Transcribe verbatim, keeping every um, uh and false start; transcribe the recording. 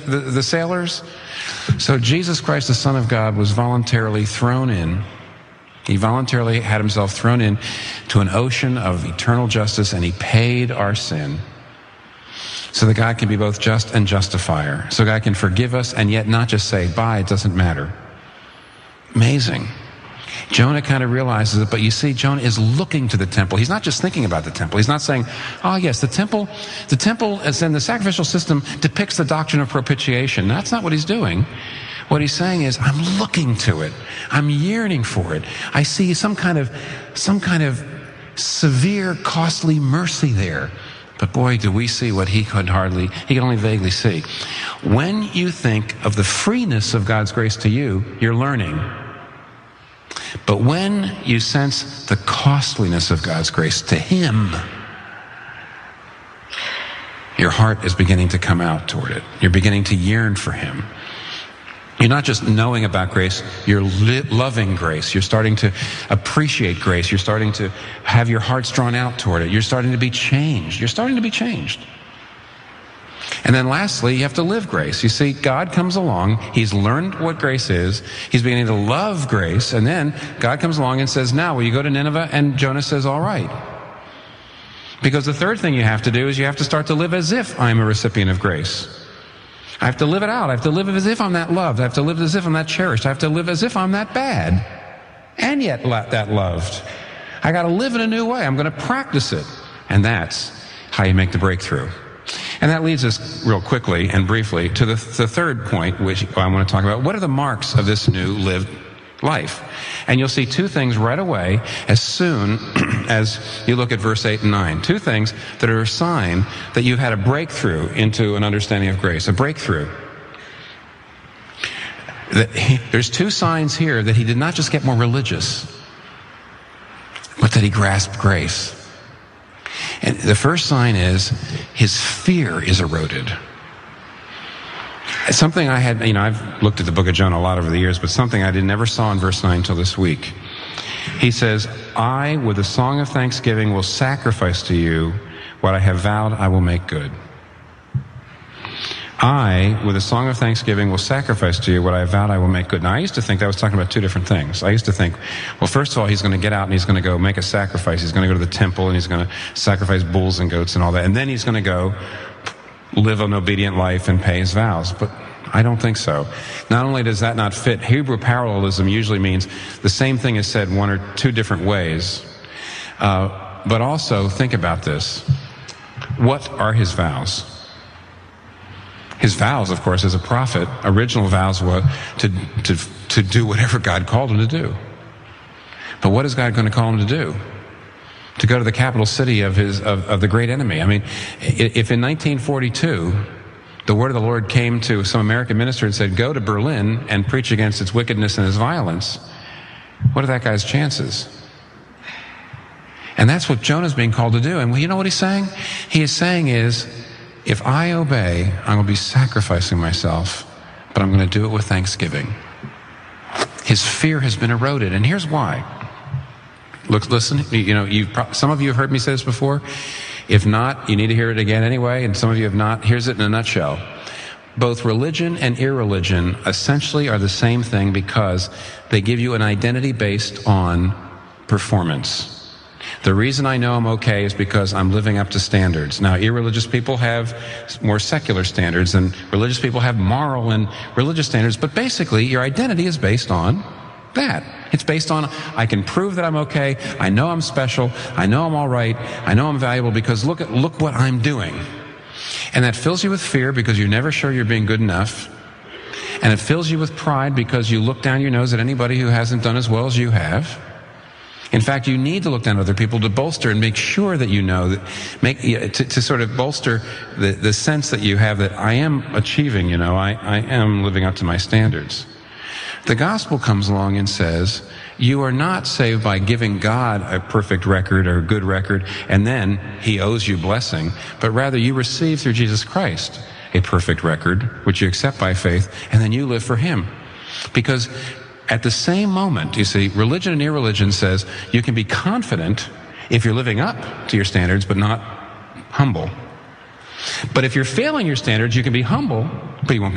the, the sailors? So Jesus Christ, the Son of God, was voluntarily thrown in. He voluntarily had himself thrown in to an ocean of eternal justice, and he paid our sin. So that God can be both just and justifier. So God can forgive us and yet not just say, bye, it doesn't matter. Amazing. Jonah kind of realizes it, but you see, Jonah is looking to the temple. He's not just thinking about the temple. He's not saying, oh yes, the temple, the temple, as in the sacrificial system, depicts the doctrine of propitiation. That's not what he's doing. What he's saying is, I'm looking to it. I'm yearning for it. I see some kind of, some kind of severe, costly mercy there. But boy, do we see what he could hardly, he could only vaguely see. When you think of the freeness of God's grace to you, you're learning. But when you sense the costliness of God's grace to him, your heart is beginning to come out toward it. You're beginning to yearn for him. You're not just knowing about grace, you're li- loving grace. You're starting to appreciate grace. You're starting to have your hearts drawn out toward it. You're starting to be changed. You're starting to be changed. And then lastly, you have to live grace. You see, God comes along. He's learned what grace is. He's beginning to love grace. And then God comes along and says, now, will you go to Nineveh? And Jonah says, all right. Because the third thing you have to do is you have to start to live as if I'm a recipient of grace. I have to live it out. I have to live as if I'm that loved. I have to live as if I'm that cherished. I have to live as if I'm that bad and yet that loved. I got to live in a new way. I'm going to practice it. And that's how you make the breakthrough. And that leads us real quickly and briefly to the, the third point, which I want to talk about. What are the marks of this new lived life? And you'll see two things right away as soon as you look at verse eight and nine. Two things that are a sign that you've had a breakthrough into an understanding of grace. A breakthrough. That he, there's two signs here that he did not just get more religious, but that he grasped grace. And the first sign is his fear is eroded. Something I had, you know, I've looked at the book of Jonah a lot over the years, but something I did never saw in verse nine until this week. He says, I, with a song of thanksgiving, will sacrifice to you what I have vowed I will make good. I, with a song of thanksgiving, will sacrifice to you what I have vowed I will make good. Now, I used to think that was talking about two different things. I used to think, well, first of all, he's going to get out and he's going to go make a sacrifice. He's going to go to the temple and he's going to sacrifice bulls and goats and all that. And then he's going to go live an obedient life and pay his vows. But I don't think so. Not only does that not fit, Hebrew parallelism usually means the same thing is said one or two different ways. Uh, but also, think about this. What are his vows? His vows, of course, as a prophet, original vows were to, to, to do whatever God called him to do. But what is God going to call him to do? To go to the capital city of his of, of the great enemy. I mean, if in nineteen forty-two the word of the Lord came to some American minister and said, go to Berlin and preach against its wickedness and its violence, what are that guy's chances? And that's what Jonah's being called to do. And you know what he's saying? He is saying is, if I obey, I'm going to be sacrificing myself, but I'm going to do it with thanksgiving. His fear has been eroded, and here's why. Look, listen, you know, you've pro- some of you have heard me say this before. If not, you need to hear it again anyway, and some of you have not. Here's it in a nutshell. Both religion and irreligion essentially are the same thing because they give you an identity based on performance. The reason I know I'm okay is because I'm living up to standards. Now, irreligious people have more secular standards, and religious people have moral and religious standards, but basically your identity is based on that. It's based on, I can prove that I'm okay, I know I'm special, I know I'm all right, I know I'm valuable because look at look what I'm doing. And that fills you with fear because you're never sure you're being good enough. And it fills you with pride because you look down your nose at anybody who hasn't done as well as you have. In fact, you need to look down at other people to bolster and make sure that you know, that make to, to sort of bolster the, the sense that you have that I am achieving, you know, I, I am living up to my standards. The gospel comes along and says, you are not saved by giving God a perfect record or a good record, and then he owes you blessing, but rather you receive through Jesus Christ a perfect record, which you accept by faith, and then you live for him. Because at the same moment, you see, religion and irreligion says you can be confident if you're living up to your standards, but not humble. But if you're failing your standards, you can be humble, but you won't